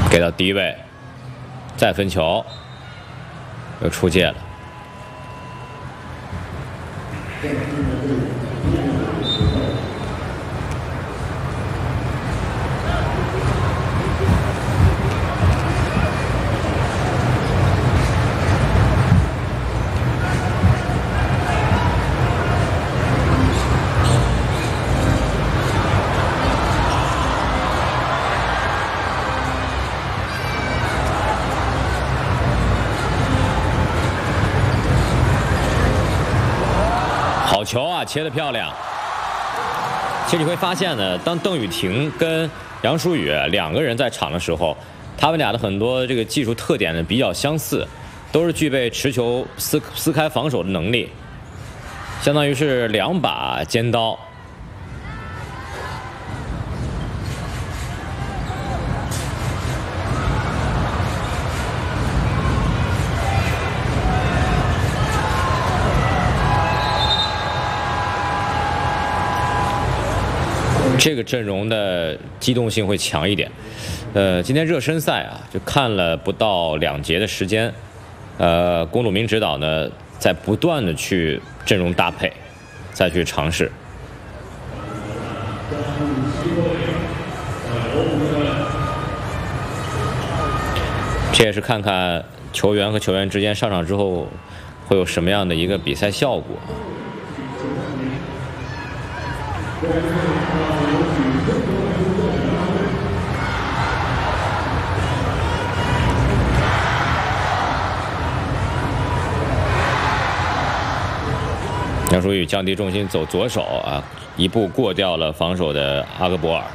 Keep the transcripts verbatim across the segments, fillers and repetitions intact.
给到低位，再分球，又出界了。好球啊，切得漂亮！其实你会发现呢，当邓雨婷跟杨舒雨两个人在场的时候，他们俩的很多这个技术特点呢比较相似，都是具备持球撕撕开防守的能力，相当于是两把尖刀。这个阵容的机动性会强一点。呃，今天热身赛啊，就看了不到两节的时间。呃，龚鲁明指导呢，在不断的去阵容搭配，再去尝试。这也是看看球员和球员之间上场之后会有什么样的一个比赛效果。杨舒雨降低重心走左手啊，一步过掉了防守的阿格博尔。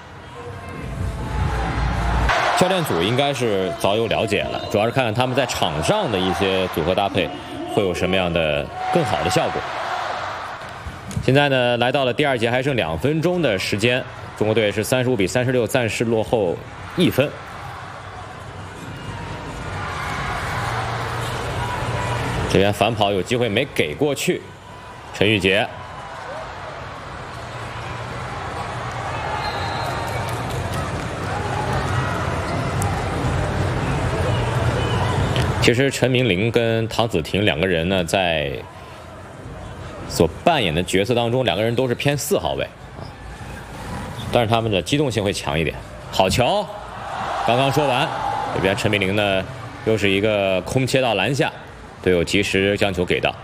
教练组应该是早有了解了，主要是看看他们在场上的一些组合搭配会有什么样的更好的效果。现在呢，来到了第二节，还剩两分钟的时间，中国队是三十五比三十六，暂时落后一分。这边反跑有机会没给过去，陈玉洁。其实陈明玲跟唐子婷两个人呢，在所扮演的角色当中，两个人都是偏四号位啊，但是他们的机动性会强一点。好球！刚刚说完，这边陈明玲呢又是一个空切到篮下，队友及时将球给到。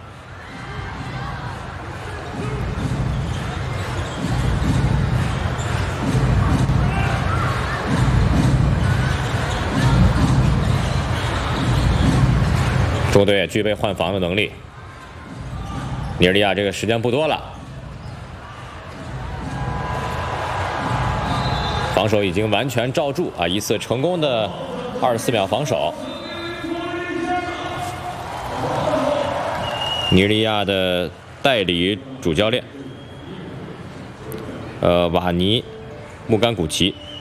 中国队也具备换防的能力。尼日利亚这个时间不多了，防守已经完全罩住啊！一次成功的二十四秒防守。尼日利亚的代理主教练，呃，瓦尼穆甘古奇。